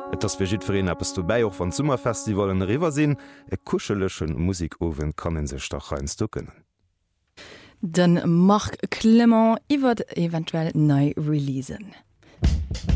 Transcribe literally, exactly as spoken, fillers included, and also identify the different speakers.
Speaker 1: Et ass fir jiddwerin appppes du bei och van Summerfestivalen Riwer sinn, e kuschelechen Musikowen kannnen sech doch reins ducken.
Speaker 2: Den Marc Clement iwwer eventuell nei releasen.